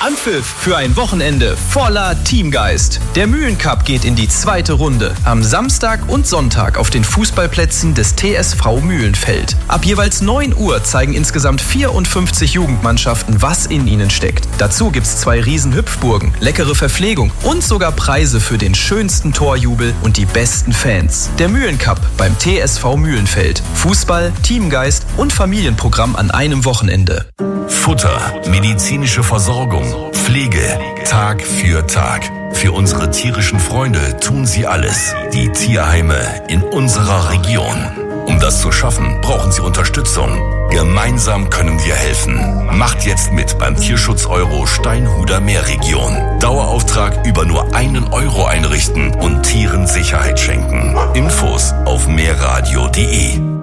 Anpfiff für ein Wochenende voller Teamgeist. Der Mühlencup geht in die zweite Runde. Am Samstag und Sonntag auf den Fußballplätzen des TSV Mühlenfeld. Ab jeweils 9 Uhr zeigen insgesamt 54 Jugendmannschaften, was in ihnen steckt. Dazu gibt's 2 Riesen-Hüpfburgen, leckere Verpflegung und sogar Preise für den schönsten Torjubel und die besten Fans. Der Mühlencup beim TSV Mühlenfeld. Fußball, Teamgeist und Familienprogramm an einem Wochenende. Futter, medizinische Versorgung, Pflege, Tag für Tag. Für unsere tierischen Freunde tun sie alles. Die Tierheime in unserer Region. Um das zu schaffen, brauchen sie Unterstützung. Gemeinsam können wir helfen. Macht jetzt mit beim Tierschutz-Euro Steinhuder Meerregion. Dauerauftrag über nur 1 Euro einrichten und Tieren Sicherheit schenken. Infos auf meerradio.de.